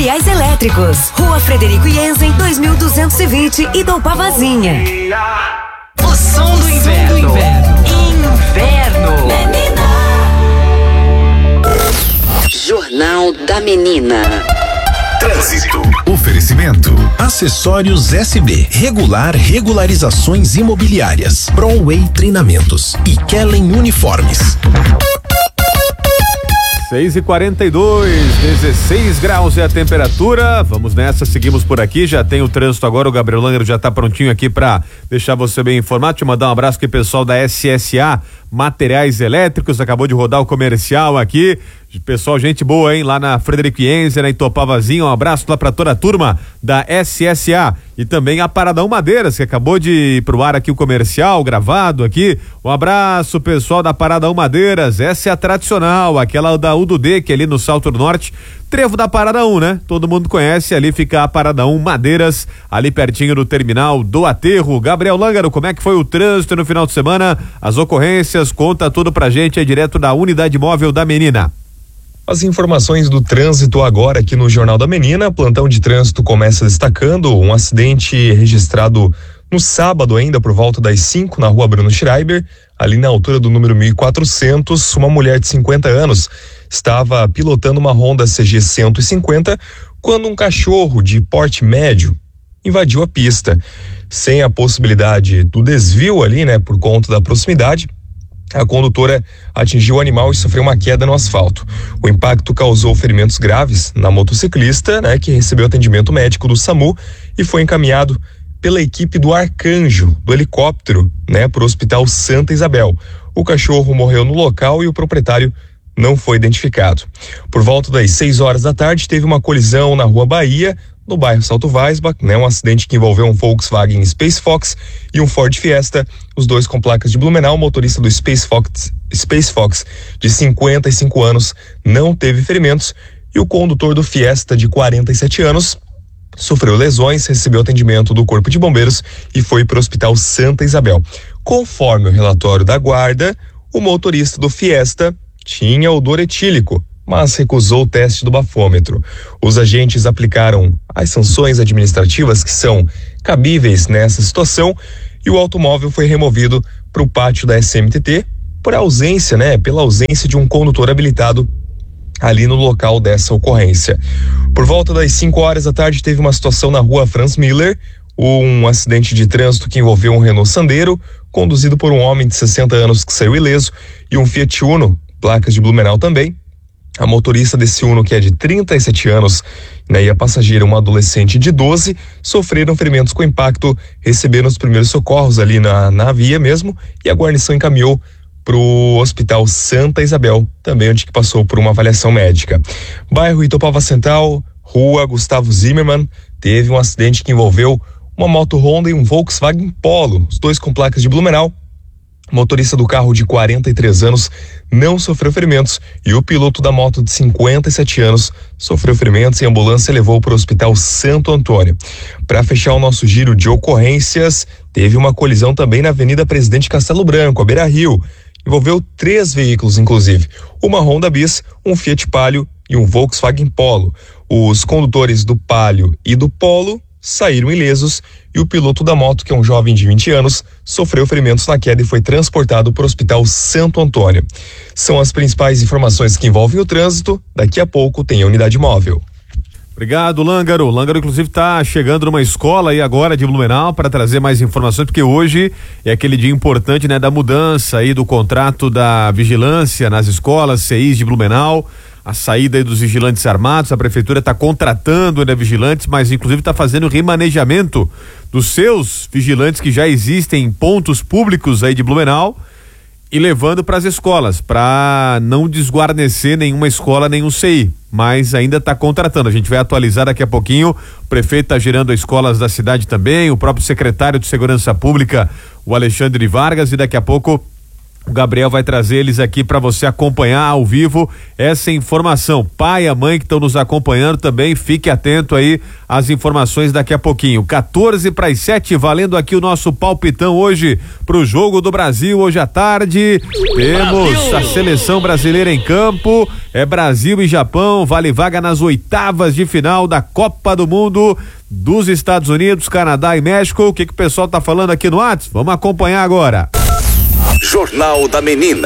Materiais Elétricos. Rua Frederico Jensen, 2220, Itaupavazinha. O som do inverno. Menina. Jornal da Menina. Trânsito. Oferecimento. Acessórios SB. Regularizações imobiliárias. Broway Treinamentos. E Kellen Uniformes. 6h42, 16 graus é a temperatura. Vamos nessa, seguimos por aqui. Já tem o trânsito agora. O Gabriel Langer já tá prontinho aqui pra deixar você bem informado. Te mandar um abraço aqui, pessoal da SSA Materiais Elétricos. Acabou de rodar o comercial aqui. Pessoal, gente boa, hein? Lá na Frederico Jensen, na Itaupavazinha. Um abraço lá pra toda a turma da SSA. E também a Paradão Madeiras, que acabou de ir pro ar aqui o comercial, gravado aqui. Um abraço, pessoal da Paradão Madeiras. Essa é a tradicional, aquela da UDD, que é ali no Salto do Norte. Trevo da Parada 1, né? Todo mundo conhece, ali fica a Parada 1 Madeiras, ali pertinho do terminal do Aterro. Gabriel Lângaro, como é que foi o trânsito no final de semana? As ocorrências, conta tudo pra gente, é direto da Unidade Móvel da Menina. As informações do trânsito agora aqui no Jornal da Menina. Plantão de trânsito começa destacando um acidente registrado no sábado ainda por volta das 5 na rua Bruno Schreiber, ali na altura do número 1400, uma mulher de 50 anos estava pilotando uma Honda CG 150 quando um cachorro de porte médio invadiu a pista. Sem a possibilidade do desvio ali, né, por conta da proximidade, a condutora atingiu o animal e sofreu uma queda no asfalto. O impacto causou ferimentos graves na motociclista, né, que recebeu atendimento médico do SAMU e foi encaminhado pela equipe do Arcanjo, do helicóptero, né, para o Hospital Santa Isabel. O cachorro morreu no local e o proprietário não foi identificado. Por volta das 6 horas da tarde, teve uma colisão na Rua Bahia, no bairro Salto Weisbach, né? Um acidente que envolveu um Volkswagen Space Fox e um Ford Fiesta, os dois com placas de Blumenau. O motorista do Space Fox, de 55 anos, não teve ferimentos e o condutor do Fiesta, de 47 anos, sofreu lesões, recebeu atendimento do Corpo de Bombeiros e foi para o Hospital Santa Isabel. Conforme o relatório da guarda, o motorista do Fiesta tinha odor etílico, mas recusou o teste do bafômetro. Os agentes aplicaram as sanções administrativas que são cabíveis nessa situação e o automóvel foi removido para o pátio da SMTT pela ausência de um condutor habilitado ali no local dessa ocorrência. Por volta das 5 horas da tarde teve uma situação na rua Franz Miller, um acidente de trânsito que envolveu um Renault Sandero, conduzido por um homem de 60 anos que saiu ileso, e um Fiat Uno, placas de Blumenau também. A motorista desse Uno, que é de 37 anos, né, e a passageira, uma adolescente de 12, sofreram ferimentos com impacto, receberam os primeiros socorros ali na via mesmo, e a guarnição encaminhou para o Hospital Santa Isabel, também onde que passou por uma avaliação médica. Bairro Itaupava Central, Rua Gustavo Zimmermann, teve um acidente que envolveu uma moto Honda e um Volkswagen Polo, os dois com placas de Blumenau. O motorista do carro, de 43 anos, não sofreu ferimentos e o piloto da moto, de 57 anos, sofreu ferimentos e a ambulância levou para o Hospital Santo Antônio. Para fechar o nosso giro de ocorrências, teve uma colisão também na Avenida Presidente Castelo Branco, a Beira-Rio. Envolveu 3 veículos, inclusive, uma Honda Bis, um Fiat Palio e um Volkswagen Polo. Os condutores do Palio e do Polo saíram ilesos e o piloto da moto, que é um jovem de 20 anos, sofreu ferimentos na queda e foi transportado para o Hospital Santo Antônio. São as principais informações que envolvem o trânsito. Daqui a pouco tem a unidade móvel. Obrigado, Lângaro. O Lângaro, inclusive, está chegando numa escola aí agora de Blumenau para trazer mais informações, porque hoje é aquele dia importante, né, da mudança aí do contrato da vigilância nas escolas, CIs de Blumenau, a saída aí dos vigilantes armados. A prefeitura está contratando ainda vigilantes, mas inclusive está fazendo remanejamento dos seus vigilantes que já existem em pontos públicos aí de Blumenau e levando para as escolas, para não desguarnecer nenhuma escola, nenhum CI, mas ainda está contratando. A gente vai atualizar daqui a pouquinho. O prefeito está girando as escolas da cidade também, o próprio secretário de Segurança Pública, o Alexandre Vargas, e daqui a pouco O Gabriel vai trazer eles aqui para você acompanhar ao vivo essa informação. Pai e a mãe que estão nos acompanhando também, fique atento aí às informações daqui a pouquinho. 6:45, valendo aqui o nosso palpitão hoje pro Jogo do Brasil. Hoje à tarde temos a seleção brasileira em campo. É Brasil e Japão, vale vaga nas oitavas de final da Copa do Mundo dos Estados Unidos, Canadá e México. O que o pessoal tá falando aqui no WhatsApp? Vamos acompanhar agora. Jornal da Menina.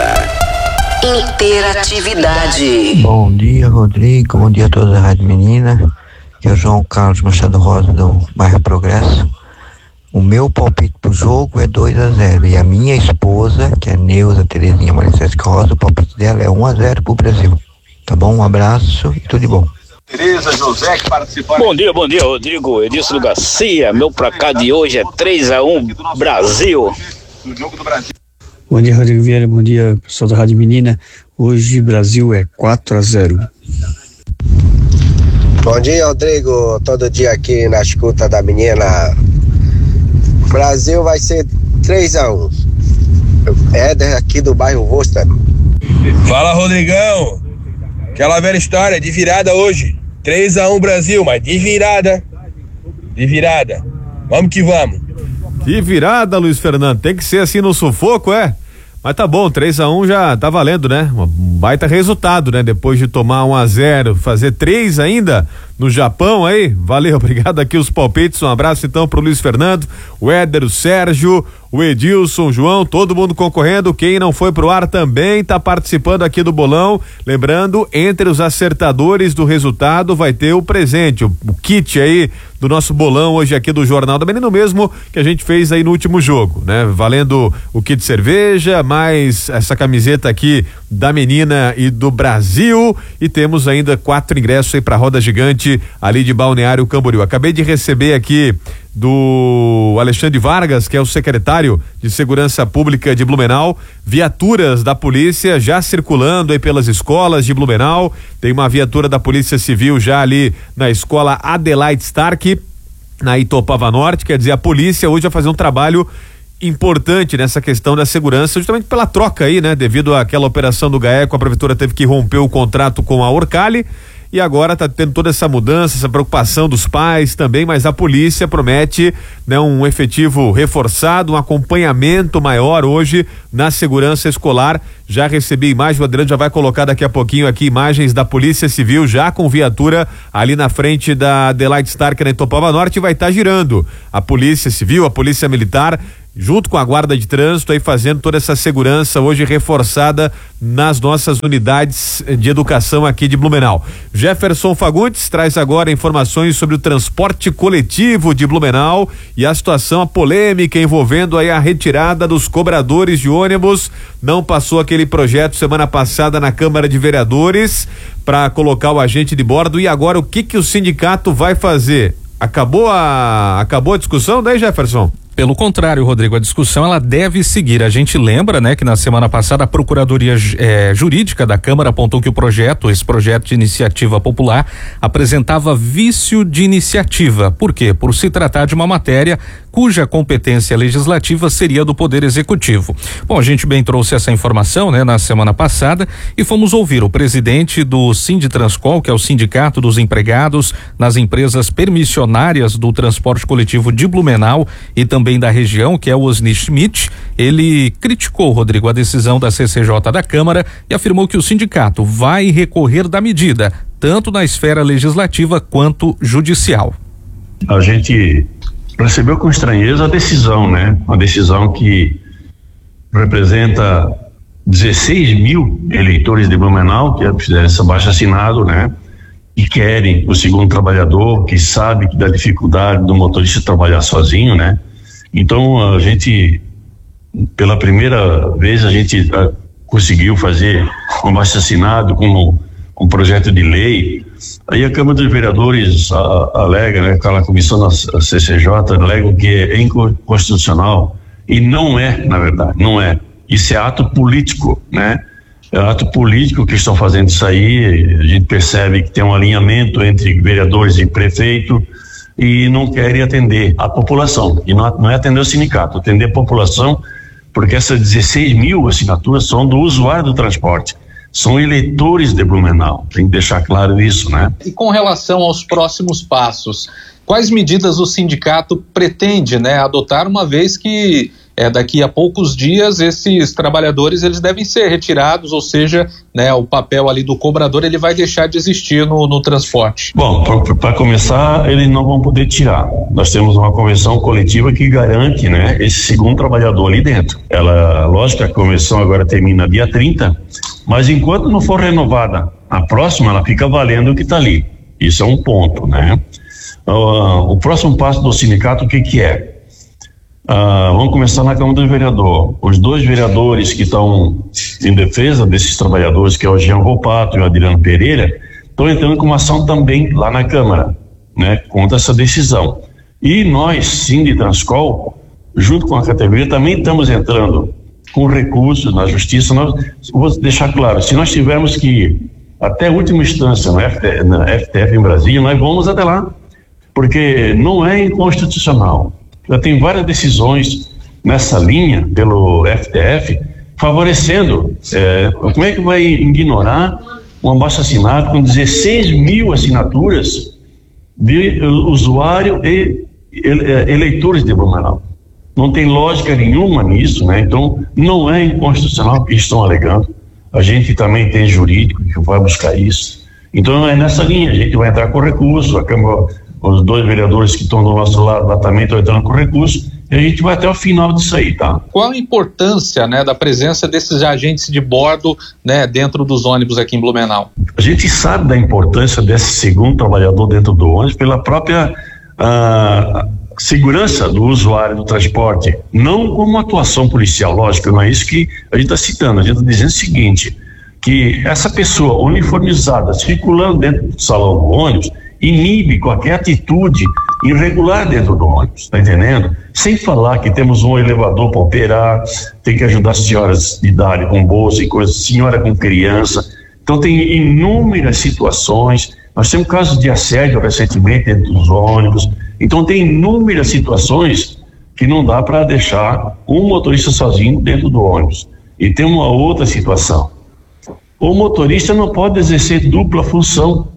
Interatividade. Bom dia, Rodrigo. Bom dia a toda a Rádio Menina. Aqui é o João Carlos Machado Rosa, do bairro Progresso. O meu palpite pro jogo é 2-0. E a minha esposa, que é Neuza Terezinha Maricesca Rosa, o palpite dela é 1-0 pro Brasil. Tá bom? Um abraço e tudo de bom. Tereza José, que participou. Bom dia, Rodrigo. Edilson Garcia. Meu placar de hoje é 3-1 Brasil. Do jogo do Brasil. Bom dia, Rodrigo Vieira. Bom dia, pessoal da Rádio Menina. Hoje Brasil é 4-0. Bom dia, Rodrigo. Todo dia aqui na escuta da menina. Brasil vai ser 3-1. Éder aqui do bairro Worcester. Fala, Rodrigão. Aquela velha história de virada hoje. 3-1 Brasil, mas de virada. De virada. Vamos que vamos. Que virada, Luiz Fernando, tem que ser assim no sufoco, é? Mas tá bom, 3-1 já tá valendo, né? Um baita resultado, né? Depois de tomar 1-0, fazer 3 ainda no Japão aí, valeu, obrigado aqui os palpites, um abraço então pro Luiz Fernando, o Éder, o Sérgio, o Edilson, o João, todo mundo concorrendo, quem não foi pro ar também tá participando aqui do bolão, lembrando, entre os acertadores do resultado vai ter o presente, o kit aí do nosso bolão hoje aqui do Jornal da Menina, mesmo que a gente fez aí no último jogo, né? Valendo o kit cerveja, mais essa camiseta aqui da Menina e do Brasil, e temos ainda 4 ingressos aí pra roda gigante ali de Balneário Camboriú. Acabei de receber aqui do Alexandre Vargas, que é o secretário de Segurança Pública de Blumenau, viaturas da polícia já circulando aí pelas escolas de Blumenau. Tem uma viatura da Polícia Civil já ali na escola Adelaide Stark, na Itopava Norte. Quer dizer, a polícia hoje vai fazer um trabalho importante nessa questão da segurança, justamente pela troca aí, né? Devido àquela operação do GAECO, a prefeitura teve que romper o contrato com a Orcali, e agora tá tendo toda essa mudança, essa preocupação dos pais também, mas a polícia promete, né, um efetivo reforçado, um acompanhamento maior hoje na segurança escolar. Já recebi imagem, o Adriano já vai colocar daqui a pouquinho aqui imagens da Polícia Civil já com viatura ali na frente da Adelaide Stark na Itopava Norte, e vai estar girando a Polícia Civil, a Polícia Militar, junto com a Guarda de Trânsito, aí fazendo toda essa segurança hoje reforçada nas nossas unidades de educação aqui de Blumenau. Jefferson Fagundes traz agora informações sobre o transporte coletivo de Blumenau e a situação, a polêmica envolvendo aí a retirada dos cobradores de ônibus. Não passou aquele projeto semana passada na Câmara de Vereadores para colocar o agente de bordo, e agora o que o sindicato vai fazer? Acabou a discussão, né, Jefferson? Pelo contrário, Rodrigo, a discussão ela deve seguir. A gente lembra, né, que na semana passada a Procuradoria Jurídica da Câmara apontou que esse projeto de iniciativa popular apresentava vício de iniciativa. Por quê? Por se tratar de uma matéria cuja competência legislativa seria do Poder Executivo. Bom, a gente bem trouxe essa informação, né, na semana passada, e fomos ouvir o presidente do Sinditranscol, que é o Sindicato dos Empregados nas Empresas Permissionárias do Transporte Coletivo de Blumenau e também da região, que é o Osni Schmidt. Ele criticou, Rodrigo, a decisão da CCJ da Câmara e afirmou que o sindicato vai recorrer da medida, tanto na esfera legislativa quanto judicial. A gente recebeu com estranheza a decisão, né? Uma decisão que representa 16 mil eleitores de Blumenau que fizeram esse abaixo-assinado, né? E querem o segundo trabalhador, que sabe que da dificuldade do motorista trabalhar sozinho, né? Então a gente, pela primeira vez, a gente conseguiu fazer um abaixo-assinado com um projeto de lei. Aí a Câmara dos Vereadores alega, né, aquela comissão da CCJ alega que é inconstitucional, e não é, na verdade, não é. Isso é ato político, né? É ato político que estão fazendo isso aí. A gente percebe que tem um alinhamento entre vereadores e prefeito e não querem atender a população. E não é atender o sindicato, atender a população porque essas 16 mil assinaturas são do usuário do transporte, são eleitores de Blumenau, tem que deixar claro isso, né? E com relação aos próximos passos, quais medidas o sindicato pretende, né, adotar, uma vez que daqui a poucos dias esses trabalhadores eles devem ser retirados, ou seja, né, o papel ali do cobrador ele vai deixar de existir no transporte? Bom, para começar, eles não vão poder tirar. Nós temos uma convenção coletiva que garante, né, esse segundo trabalhador ali dentro. Lógico que a convenção agora termina dia 30, mas enquanto não for renovada a próxima, ela fica valendo o que está ali. Isso é um ponto, né? O próximo passo do sindicato, o que é? Vamos começar na Câmara do Vereador. Os 2 vereadores que estão em defesa desses trabalhadores, que é o Jean Volpato e o Adriano Pereira, estão entrando com uma ação também lá na Câmara, né, contra essa decisão. E nós, Sinditranscol, junto com a categoria, também estamos entrando com recursos na Justiça. Vou deixar claro, se nós tivermos que ir até a última instância na FTF em Brasília, nós vamos até lá, porque não é inconstitucional. Já tem várias decisões nessa linha pelo FTF favorecendo. Como é que vai ignorar um abaixo-assinado com 16 mil assinaturas de usuário e eleitores de Blumenau? Não tem lógica nenhuma nisso, né? Então não é inconstitucional o que estão alegando. A gente também tem jurídico que vai buscar isso. Então é nessa linha, a gente vai entrar com recurso, a Câmara, os 2 vereadores que estão do nosso lado lá também estão entrando com recurso, e a gente vai até o final disso aí, tá? Qual a importância, né, da presença desses agentes de bordo, né, dentro dos ônibus aqui em Blumenau? A gente sabe da importância desse segundo trabalhador dentro do ônibus pela própria segurança do usuário do transporte, não como atuação policial, lógico, não é isso que a gente está citando, a gente está dizendo o seguinte, que essa pessoa uniformizada circulando dentro do salão do ônibus inibe qualquer atitude irregular dentro do ônibus, tá entendendo? Sem falar que temos um elevador para operar, tem que ajudar senhoras de idade com bolsa e coisas, senhora com criança, então tem inúmeras situações. Nós temos casos de assédio recentemente dentro dos ônibus, então tem inúmeras situações que não dá para deixar um motorista sozinho dentro do ônibus. E tem uma outra situação, o motorista não pode exercer dupla função.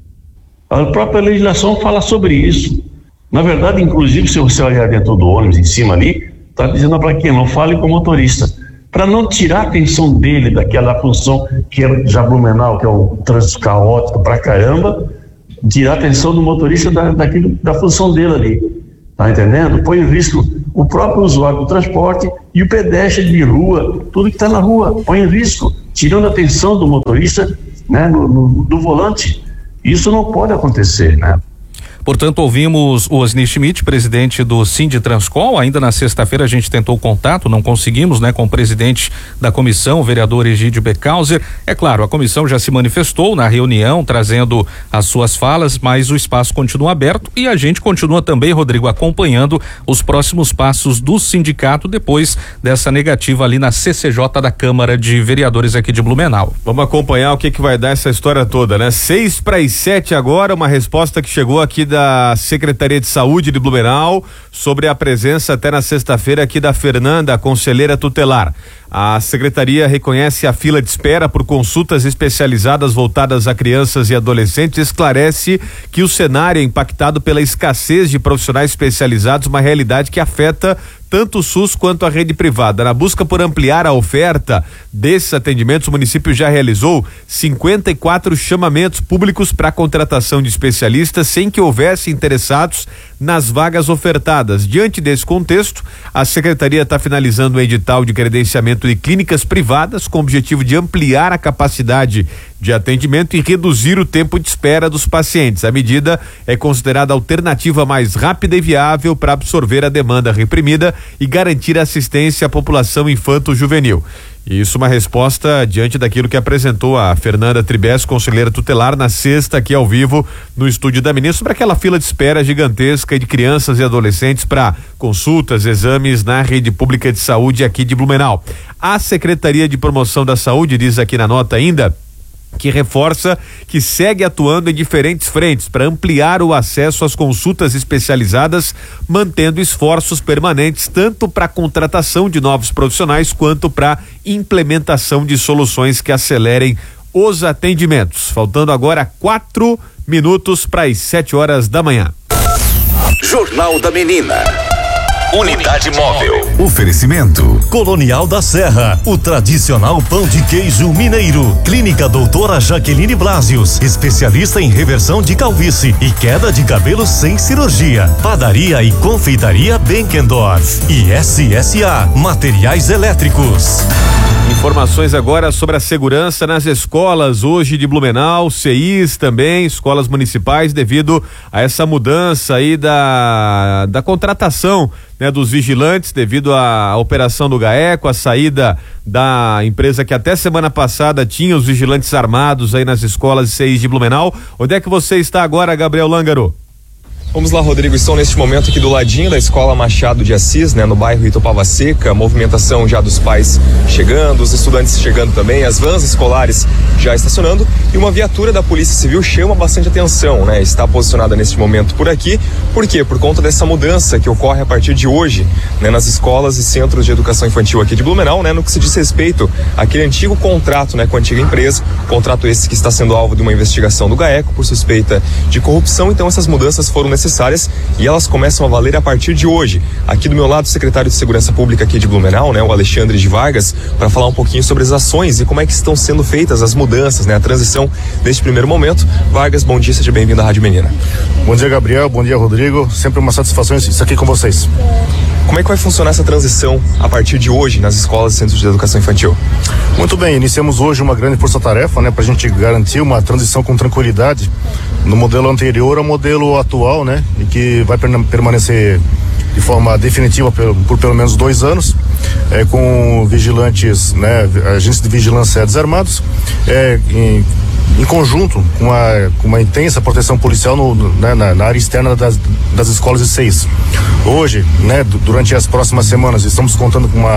A própria legislação fala sobre isso. Na verdade, inclusive, se você olhar dentro do ônibus, em cima ali, está dizendo para quem não fale com o motorista, para não tirar a atenção dele daquela função que é já Blumenau, que é um trânsito caótico pra caramba, tirar a atenção do motorista da função dele ali. Tá entendendo? Põe em risco o próprio usuário do transporte e o pedestre de rua, tudo que está na rua, põe em risco, tirando a atenção do motorista, né, do volante. Isso não pode acontecer, né? Portanto, ouvimos o Osni Schmidt, presidente do Sinditranscol. Ainda na sexta-feira a gente tentou contato, não conseguimos, né, com o presidente da comissão, o vereador Egídio Beckhauser. É claro, a comissão já se manifestou na reunião, trazendo as suas falas, mas o espaço continua aberto e a gente continua também, Rodrigo, acompanhando os próximos passos do sindicato depois dessa negativa ali na CCJ da Câmara de Vereadores aqui de Blumenau. Vamos acompanhar o que vai dar essa história toda, né? 6:07 agora, uma resposta que chegou aqui da Secretaria de Saúde de Blumenau sobre a presença até na sexta-feira aqui da Fernanda, a conselheira tutelar. A secretaria reconhece a fila de espera por consultas especializadas voltadas a crianças e adolescentes, esclarece que o cenário é impactado pela escassez de profissionais especializados, uma realidade que afeta tanto o SUS quanto a rede privada. Na busca por ampliar a oferta desses atendimentos, o município já realizou 54 chamamentos públicos para contratação de especialistas sem que houvesse interessados nas vagas ofertadas. Diante desse contexto, a secretaria está finalizando o edital de credenciamento de clínicas privadas com o objetivo de ampliar a capacidade de atendimento e reduzir o tempo de espera dos pacientes. A medida é considerada a alternativa mais rápida e viável para absorver a demanda reprimida e garantir assistência à população infanto-juvenil. Isso uma resposta diante daquilo que apresentou a Fernanda Tribes, conselheira tutelar, na sexta aqui ao vivo no estúdio da Menina, sobre aquela fila de espera gigantesca de crianças e adolescentes para consultas, exames na rede pública de saúde aqui de Blumenau. A Secretaria de Promoção da Saúde diz aqui na nota ainda que reforça que segue atuando em diferentes frentes para ampliar o acesso às consultas especializadas, mantendo esforços permanentes tanto para a contratação de novos profissionais quanto para implementação de soluções que acelerem os atendimentos. Faltando agora 4 minutos para as 7 da manhã. Jornal da Menina. Unidade Móvel. Oferecimento Colonial da Serra, o tradicional pão de queijo mineiro. Clínica Doutora Jaqueline Blasius, especialista em reversão de calvície e queda de cabelo sem cirurgia. Padaria e confeitaria Benkendorf e SSA Materiais Elétricos. Informações agora sobre a segurança nas escolas hoje de Blumenau, CEIs também, escolas municipais, devido a essa mudança aí da contratação, né, dos vigilantes, devido à operação do GAECO, a saída da empresa que até semana passada tinha os vigilantes armados aí nas escolas e CEIs de Blumenau. Onde é que você está agora, Gabriel Lângaro? Vamos lá, Rodrigo, estou neste momento aqui do ladinho da Escola Machado de Assis, né, no bairro Itupava Seca, movimentação já dos pais chegando, os estudantes chegando também, as vans escolares já estacionando e uma viatura da Polícia Civil chama bastante atenção, né, está posicionada neste momento por aqui. Por quê? Por conta dessa mudança que ocorre a partir de hoje, né, nas escolas e centros de educação infantil aqui de Blumenau, né, no que se diz respeito àquele antigo contrato, né, com a antiga empresa, contrato esse que está sendo alvo de uma investigação do GAECO por suspeita de corrupção. Então essas mudanças foram necessárias e elas começam a valer a partir de hoje. Aqui do meu lado, o secretário de Segurança Pública aqui de Blumenau, né, o Alexandre de Vargas, para falar um pouquinho sobre as ações e como é que estão sendo feitas as mudanças, né, a transição neste primeiro momento. Vargas, bom dia, seja bem-vindo à Rádio Menina. Bom dia, Gabriel, bom dia, Rodrigo, sempre uma satisfação estar aqui com vocês. Como é que vai funcionar essa transição a partir de hoje nas escolas e centros de educação infantil? Muito bem, iniciamos hoje uma grande força-tarefa, né, para a gente garantir uma transição com tranquilidade no modelo anterior ao modelo atual, né, e que vai permanecer de forma definitiva por pelo menos 2 anos, com vigilantes, né, agentes de vigilância desarmados, em conjunto com uma intensa proteção policial na área externa das escolas e CEIs. Hoje, né, durante as próximas semanas, estamos contando com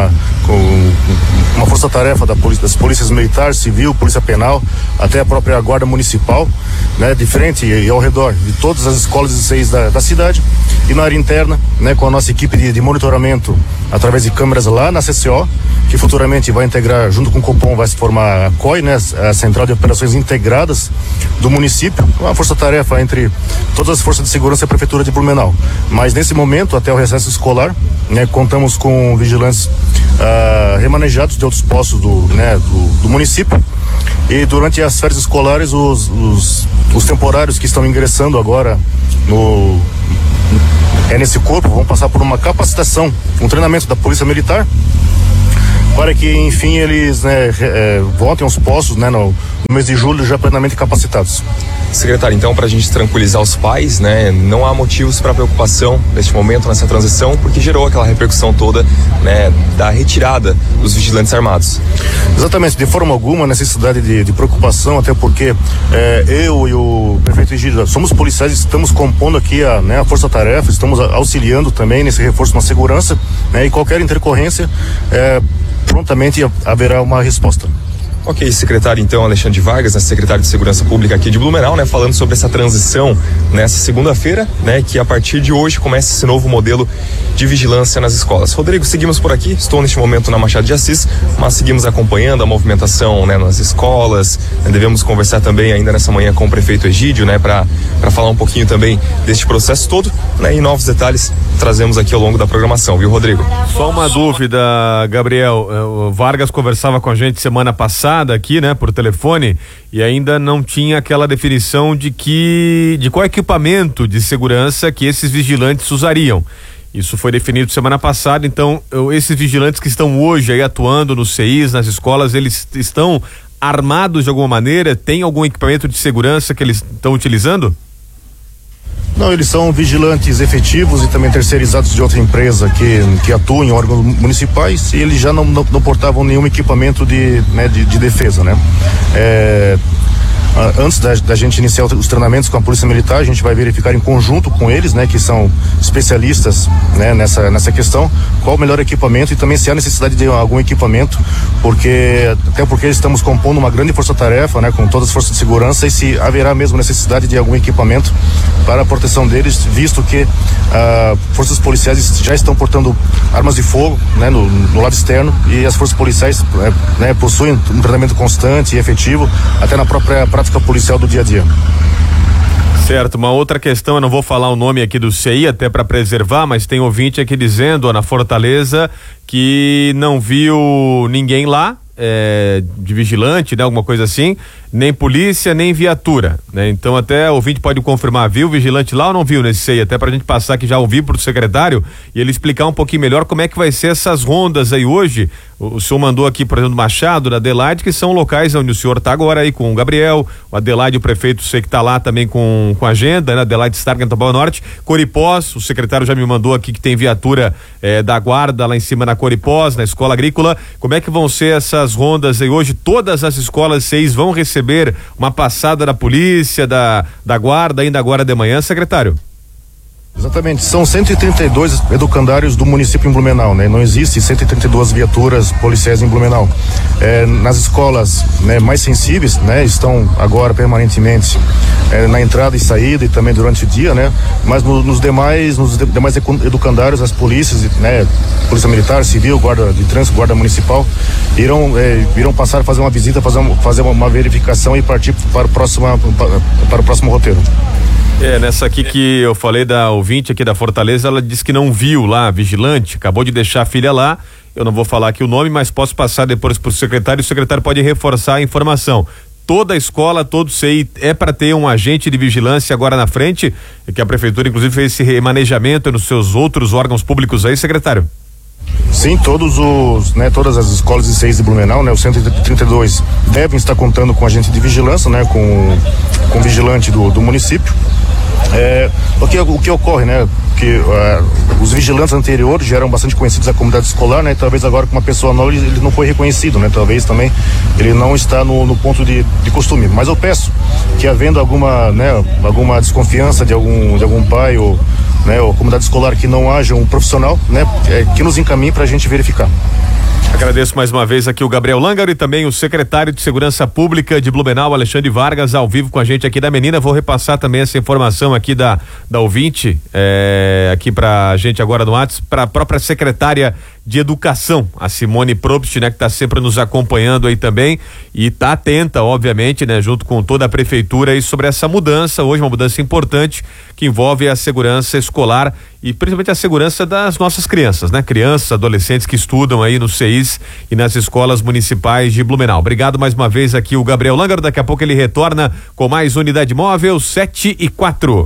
uma força-tarefa das polícias militar, civil, polícia penal, até a própria guarda municipal, né, de frente e ao redor de todas as escolas e CEIs da cidade, e na área interna, né, com a nossa equipe de monitoramento através de câmeras lá na CCO, que futuramente vai integrar, junto com o Copom, vai se formar a COI, né, a Central de Operações Integradas do município, uma força-tarefa entre todas as forças de segurança e a Prefeitura de Blumenau. Mas nesse momento, até o recesso escolar, né, contamos com vigilantes remanejados de outros postos do município, e durante as férias escolares os temporários que estão ingressando agora nesse corpo vão passar por uma capacitação, um treinamento da Polícia Militar, para que, enfim, eles, né, voltem aos postos, né, no mês de julho já plenamente capacitados. Secretário, então, para a gente tranquilizar os pais, né, não há motivos para preocupação neste momento, nessa transição, porque gerou aquela repercussão toda, né, da retirada dos vigilantes armados. Exatamente, de forma alguma necessidade de preocupação, até porque eu e o prefeito Egídio somos policiais, estamos compondo aqui a força-tarefa, estamos auxiliando também nesse reforço na segurança, né, e qualquer intercorrência, prontamente haverá uma resposta. Ok, secretário, então, Alexandre Vargas, né, secretário de Segurança Pública aqui de Blumenau, né, falando sobre essa transição nessa segunda-feira, né, que a partir de hoje começa esse novo modelo de vigilância nas escolas. Rodrigo, seguimos por aqui, estou neste momento na Machado de Assis, mas seguimos acompanhando a movimentação, né, nas escolas, né, devemos conversar também ainda nessa manhã com o prefeito Egídio, né, para falar um pouquinho também deste processo todo, né, e novos detalhes trazemos aqui ao longo da programação, viu, Rodrigo? Só uma dúvida, Gabriel, o Vargas conversava com a gente semana passada aqui, né, por telefone, e ainda não tinha aquela definição de qual equipamento de segurança que esses vigilantes usariam. Isso foi definido semana passada, então esses vigilantes que estão hoje aí atuando nos CEIs, nas escolas, eles estão armados de alguma maneira? Tem algum equipamento de segurança que eles estão utilizando? Não, eles são vigilantes efetivos e também terceirizados de outra empresa que atuam em órgãos municipais, e eles já não portavam nenhum equipamento de defesa, né? Antes da gente iniciar os treinamentos com a Polícia Militar, a gente vai verificar em conjunto com eles, né, que são especialistas, né, nessa questão, qual o melhor equipamento e também se há necessidade de algum equipamento, até porque estamos compondo uma grande força-tarefa, né, com todas as forças de segurança, e se haverá mesmo necessidade de algum equipamento para a proteção deles, visto que forças policiais já estão portando armas de fogo, né, no lado externo, e as forças policiais, né, possuem um treinamento constante e efetivo, até na própria prática policial do dia a dia. Certo, uma outra questão, eu não vou falar o nome aqui do CI até para preservar, mas tem ouvinte aqui dizendo, na Fortaleza, que não viu ninguém lá, de vigilante, né, alguma coisa assim, nem polícia, nem viatura, né? Então até o ouvinte pode confirmar, viu o vigilante lá ou não viu nesse CEI, até pra gente passar aqui já ouvir pro secretário e ele explicar um pouquinho melhor como é que vai ser essas rondas aí hoje. O senhor mandou aqui, por exemplo, Machado, da Adelaide, que são locais onde o senhor tá agora aí com o Gabriel, o Adelaide, o prefeito, sei que tá lá também com a agenda, né? Adelaide Stark, em Taboão Norte, Coripós, o secretário já me mandou aqui que tem viatura da guarda lá em cima na Coripós, na escola agrícola. Como é que vão ser essas rondas aí hoje? Todas as escolas 6 vão receber uma passada da polícia, da guarda ainda agora de manhã, secretário? Exatamente, são 132 educandários do município em Blumenau, né? Não existe 132 viaturas policiais em Blumenau. Nas escolas, né, mais sensíveis, né, estão agora permanentemente na entrada e saída e também durante o dia, né? Mas nos demais educandários, as polícias, né, Polícia Militar, Civil, Guarda de Trânsito, Guarda Municipal, irão passar a fazer uma visita, fazer uma verificação e partir para o próximo roteiro. Nessa aqui que eu falei da ouvinte aqui da Fortaleza, ela disse que não viu lá, vigilante, acabou de deixar a filha lá, eu não vou falar aqui o nome, mas posso passar depois pro secretário, e o secretário pode reforçar a informação. Toda escola, todo CEI é para ter um agente de vigilância agora na frente, que a prefeitura inclusive fez esse remanejamento nos seus outros órgãos públicos aí, secretário? Sim, todas as escolas de 6 de Blumenau, né, os 132 devem estar contando com agente de vigilância, né, com vigilante do município. O que ocorre, né, que os vigilantes anteriores já eram bastante conhecidos da comunidade escolar, né, talvez agora com uma pessoa nova ele não foi reconhecido, né, talvez também ele não está no ponto de costume, mas eu peço que havendo alguma desconfiança de algum pai ou comunidade escolar que não haja um profissional, né, que nos encaminhe para a gente verificar. Agradeço mais uma vez aqui o Gabriel Langaro e também o secretário de Segurança Pública de Blumenau, Alexandre Vargas, ao vivo com a gente aqui da Menina. Vou repassar também essa informação aqui da ouvinte, aqui pra gente agora no WhatsApp, pra própria secretária de Educação, a Simone Probst, né, que tá sempre nos acompanhando aí também e tá atenta, obviamente, né, junto com toda a prefeitura aí sobre essa mudança, hoje uma mudança importante que envolve a segurança escolar e principalmente a segurança das nossas crianças, né? Crianças, adolescentes que estudam aí nos CEIs e nas escolas municipais de Blumenau. Obrigado mais uma vez aqui o Gabriel Langaro, daqui a pouco ele retorna com mais Unidade Móvel 7:04.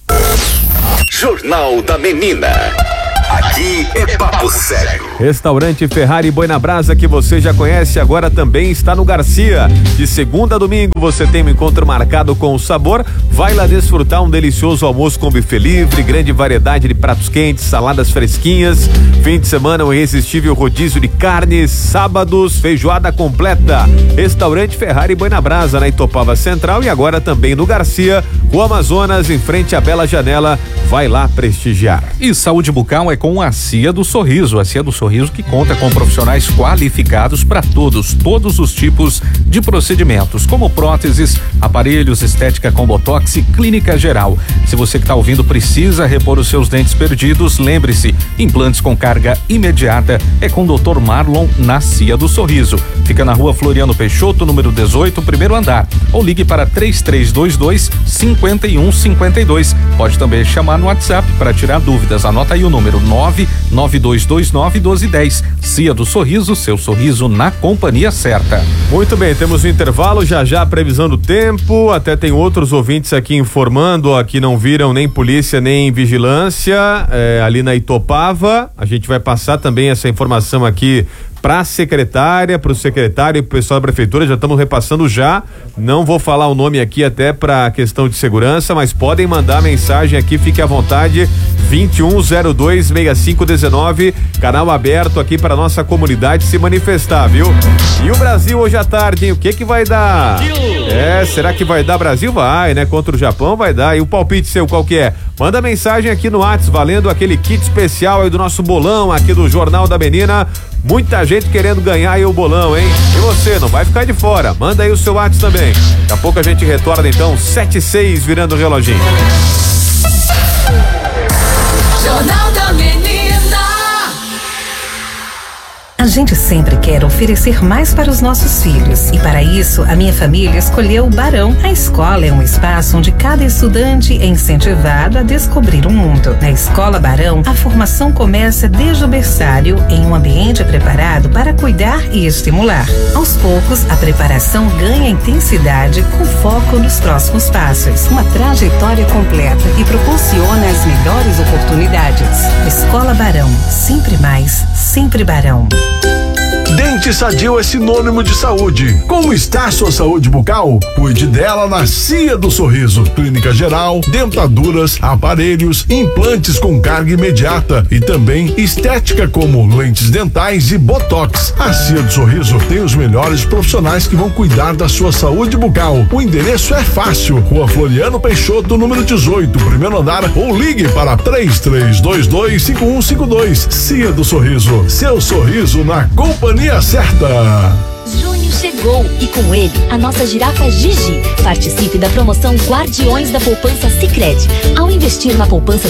Jornal da Menina. Aqui é papo sério. Restaurante Ferrari Boi na Brasa, que você já conhece, agora também está no Garcia. De segunda a domingo você tem um encontro marcado com o sabor. Vai lá desfrutar um delicioso almoço com buffet livre, grande variedade de pratos quentes, saladas fresquinhas. Fim de semana um irresistível rodízio de carnes, sábados feijoada completa. Restaurante Ferrari Boi na Brasa, na Itopava Central e agora também no Garcia, Rua Amazonas, em frente à Bela Janela. Vai lá prestigiar. E saúde bucal é com a Cia do Sorriso. A Cia do Sorriso que conta com profissionais qualificados para todos os tipos de procedimentos, como próteses, aparelhos, estética com botox e clínica geral. Se você que está ouvindo precisa repor os seus dentes perdidos, lembre-se, implantes com carga imediata é com o Dr. Marlon na Cia do Sorriso. Fica na Rua Floriano Peixoto, número 18, primeiro andar. Ou ligue para 3322-5152. Pode também chamar no WhatsApp para tirar dúvidas. Anota aí o número 992291210. Cia do Sorriso, seu sorriso na companhia certa. Muito bem, temos um intervalo, já a previsão do tempo, até tem outros ouvintes aqui informando, que não viram nem polícia nem vigilância, ali na Itopava. A gente vai passar também essa informação aqui para a secretária, para o secretário e para o pessoal da prefeitura, já estamos repassando já, não vou falar o nome aqui até para questão de segurança, mas podem mandar mensagem aqui, fique à vontade, 21026519, canal aberto aqui para nossa comunidade se manifestar, viu? E o Brasil hoje à tarde, hein? O que vai dar? Será que vai dar Brasil? Vai, né? Contra o Japão vai dar. E o palpite seu qual que é? Manda mensagem aqui no WhatsApp, valendo aquele kit especial aí do nosso bolão aqui do Jornal da Menina. Muita gente querendo ganhar aí o bolão, hein? E você, não vai ficar de fora. Manda aí o seu WhatsApp também. Daqui a pouco a gente retorna então, 7:06, virando o reloginho. Jornal da Menina. A gente sempre quer oferecer mais para os nossos filhos e para isso a minha família escolheu o Barão. A escola é um espaço onde cada estudante é incentivado a descobrir o mundo. Na Escola Barão, a formação começa desde o berçário em um ambiente preparado para cuidar e estimular. Aos poucos, a preparação ganha intensidade com foco nos próximos passos. Uma trajetória completa e proporciona as melhores oportunidades. Escola Barão, sempre mais, sempre Barão. Dente Sadio é sinônimo de saúde. Como está sua saúde bucal? Cuide dela na Cia do Sorriso. Clínica geral, dentaduras, aparelhos, implantes com carga imediata e também estética como lentes dentais e botox. A Cia do Sorriso tem os melhores profissionais que vão cuidar da sua saúde bucal. O endereço é fácil. Rua Floriano Peixoto, número 18, primeiro andar, ou ligue para 33225152. Cia do Sorriso. Seu sorriso na companhia certa. Junho chegou e com ele a nossa girafa Gigi. Participe da promoção Guardiões da Poupança Sicredi. Ao investir na poupança